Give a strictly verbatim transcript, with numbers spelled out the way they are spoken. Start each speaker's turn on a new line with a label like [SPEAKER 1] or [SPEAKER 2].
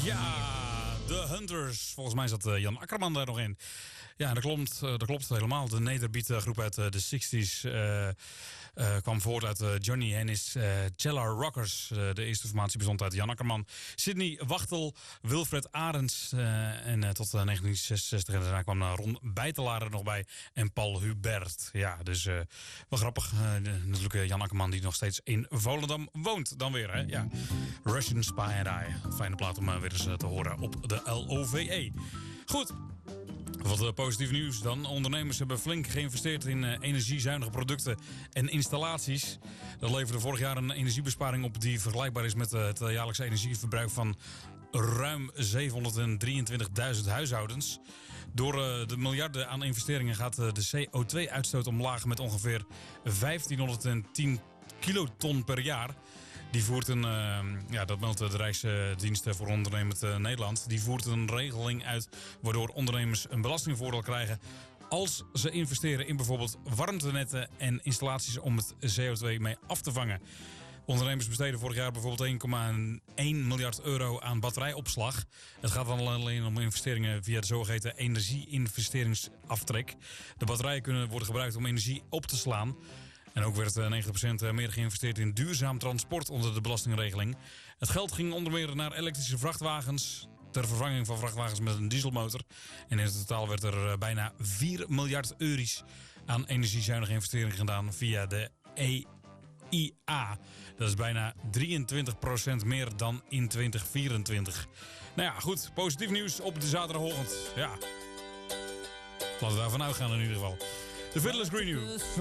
[SPEAKER 1] Ja, de Hunters. Volgens mij zat uh, Jan Akkerman daar nog in. Ja, dat klopt, uh, dat klopt helemaal. De nederbeat groep uit uh, de zestig's uh, uh, kwam voort uit uh, Johnny Hennis, uh, Cellar Rockers. Uh, de eerste formatie bestond uit Jan Akkerman, Sidney Wachtel, Wilfred Arends. Uh, en uh, tot uh, negentien zesenzestig. En daarna kwam uh, Ron Bijtelaar er nog bij. En Paul Hubert. Ja, dus uh, wel grappig. Uh, de, natuurlijk uh, Jan Akkerman die nog steeds in Volendam woont. Dan weer, hè? Ja. Russian Spy and I. Fijne plaat om uh, weer eens uh, te horen op de L O V E. Goed. Wat uh, positief nieuws dan. Ondernemers hebben flink geïnvesteerd in uh, energiezuinige producten en installaties. Dat leverde vorig jaar een energiebesparing op die vergelijkbaar is met uh, het jaarlijkse energieverbruik van ruim zevenhonderddrieëntwintigduizend huishoudens. Door uh, de miljarden aan investeringen gaat uh, de C O twee uitstoot omlaag met ongeveer vijftienhonderdtien kiloton per jaar. Die voert een, uh, ja, dat meldt de Rijksdienst voor Ondernemend uh, Nederland. Die voert een regeling uit waardoor ondernemers een belastingvoordeel krijgen als ze investeren in bijvoorbeeld warmtenetten en installaties om het C O twee mee af te vangen. Ondernemers besteden vorig jaar bijvoorbeeld één komma één miljard euro aan batterijopslag. Het gaat dan alleen om investeringen via de zogeheten energie-investeringsaftrek. De batterijen kunnen worden gebruikt om energie op te slaan. En ook werd negentig procent meer geïnvesteerd in duurzaam transport onder de belastingregeling. Het geld ging onder meer naar elektrische vrachtwagens ter vervanging van vrachtwagens met een dieselmotor. En in totaal werd er bijna vier miljard euro's aan energiezuinige investeringen gedaan via de E I A. Dat is bijna drieëntwintig procent meer dan in twintig vierentwintig. Nou ja, goed. Positief nieuws op de zaterdagochtend. Ja. Laten we daarvan uitgaan in ieder geval. De Fiddler's Green New.